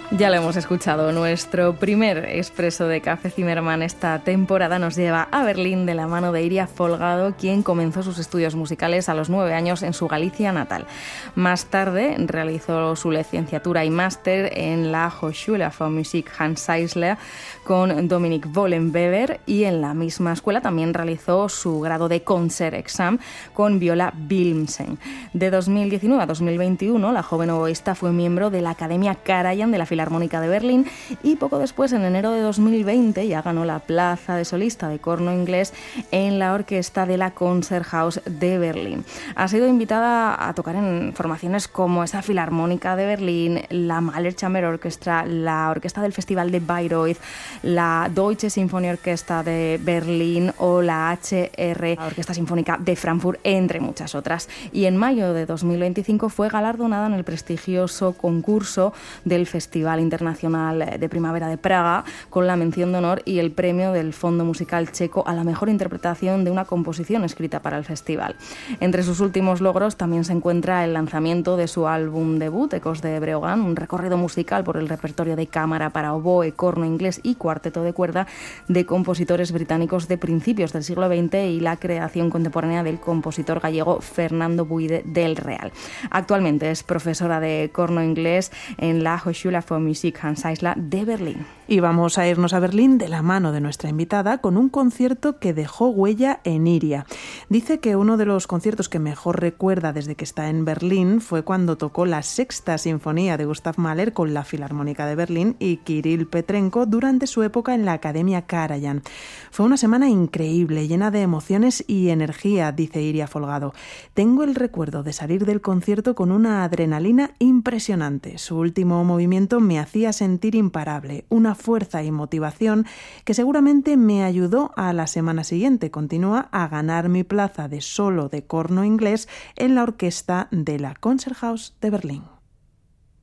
Ya lo hemos escuchado, nuestro primer expreso de Café Zimmermann esta temporada nos lleva a Berlín de la mano de Iria Folgado, quien comenzó sus estudios musicales a los 9 años en su Galicia natal. Más tarde realizó su licenciatura y máster en la Hochschule für Musik Hans Eisler con Dominik Wollenweber, y en la misma escuela también realizó su grado de Concertexamen con Viola Wilmsen. De 2019 a 2021, la joven oboísta fue miembro de la Academia Karajan de la Filarmónica de Berlín, y poco después, en enero de 2020, ya ganó la plaza de solista de corno inglés en la orquesta de la Konzerthaus de Berlín. Ha sido invitada a tocar en formaciones como esa Filarmónica de Berlín, la Mahler Chamber Orchestra, la Orquesta del Festival de Bayreuth, la Deutsche Sinfonieorchester de Berlín o la HR, la Orquesta Sinfónica de Frankfurt, entre muchas otras. Y en mayo de 2025 fue galardonada en el prestigioso concurso del Festival Internacional de Primavera de Praga con la mención de honor y el premio del Fondo Musical Checo a la mejor interpretación de una composición escrita para el festival. Entre sus últimos logros también se encuentra el lanzamiento de su álbum debut, Ecos de Breogán, un recorrido musical por el repertorio de cámara para oboe, corno inglés y cuarteto de cuerda de compositores británicos de principios del siglo XX, y la creación contemporánea del compositor gallego Fernando Buide del Real. Actualmente es profesora de corno inglés en la Hochschule für Musik Hans Eisler de Berlín. Y vamos a irnos a Berlín de la mano de nuestra invitada con un concierto que dejó huella en Iria. Dice que uno de los conciertos que mejor recuerda desde que está en Berlín fue cuando tocó la Sexta Sinfonía de Gustav Mahler con la Filarmónica de Berlín y Kirill Petrenko durante su época en la Academia Karajan. Fue una semana increíble, llena de emociones y energía, dice Iria Folgado. Tengo el recuerdo de salir del concierto con una adrenalina impresionante. Su último movimiento me hacía sentir imparable, una fuerza y motivación que seguramente me ayudó a la semana siguiente, continúa, a ganar mi plaza de solo de corno inglés en la orquesta de la Konzerthaus de Berlín.